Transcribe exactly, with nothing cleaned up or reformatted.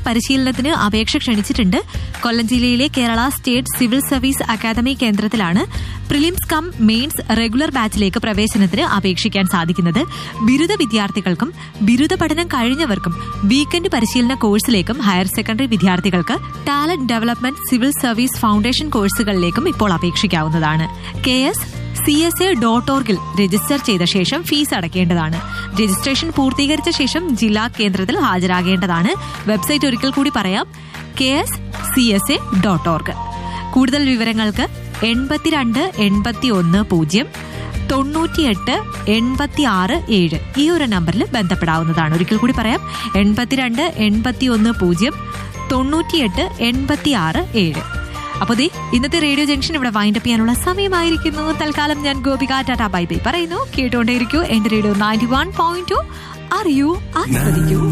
Prelims പരിശീലനത്തിന് അപേക്ഷ ക്ഷണിച്ചിട്ടുണ്ട്. കൊല്ലം ജില്ലയിലെ Kerala state civil service academy കേന്ദ്രത്തിലാണ് പ്രിലിംസ് കം മെയിൻസ് റെഗുലർ ബാച്ചിലേക്ക് പ്രവേശനത്തിന് അപേക്ഷിക്കാൻ സാധിക്കുന്നത്. ബിരുദ വിദ്യാർത്ഥികൾക്കും ബിരുദ പഠനം കഴിഞ്ഞവർക്കും വീക്കെൻഡ് പരിശീലന കോഴ്സിലേക്കും ഹയർ സെക്കൻഡറി വിദ്യാർത്ഥികൾക്ക് talent development civil service foundation കോഴ്സുകളിലേക്കും ഇപ്പോൾ അപേക്ഷിക്കാവുന്നതാണ്. K S C S A dot ഓർഗിൽ register ചെയ്ത ശേഷം ഫീസ് അടയ്ക്കേണ്ടതാണ്. രജിസ്ട്രേഷൻ പൂർത്തീകരിച്ച ശേഷം ജില്ലാ കേന്ദ്രത്തിൽ ഹാജരാകേണ്ടതാണ്. വെബ്സൈറ്റ് ഒരിക്കൽ കൂടി പറയാം, K S C S A dot org. കൂടുതൽ വിവരങ്ങൾക്ക് എൺപത്തിരണ്ട് എൺപത്തി ഒന്ന് പൂജ്യം തൊണ്ണൂറ്റിയെട്ട് എൺപത്തി ആറ് ഏഴ് ഈ ഒരു നമ്പറിൽ ബന്ധപ്പെടാവുന്നതാണ്. ഒരിക്കൽ കൂടി പറയാം, എൺപത്തിരണ്ട് എൺപത്തി ഒന്ന് പൂജ്യം തൊണ്ണൂറ്റിയെട്ട് എൺപത്തി ആറ് ഏഴ്. അപ്പോൾ ദേ ഇന്നത്തെ റേഡിയോ ജംഗ്ഷൻ ഇവിടെ വൈൻഡപ്പ് ചെയ്യാനുള്ള സമയമായിരിക്കുന്നു. തൽക്കാലം ഞാൻ ഗോപിക ടാറ്റ ബൈ ബൈ പറയുന്നു. കേട്ടുകൊണ്ടേയിരിക്കൂ എന്റെ radio ninety one point two. അറിയൂ, ആസ്വദിക്കൂ.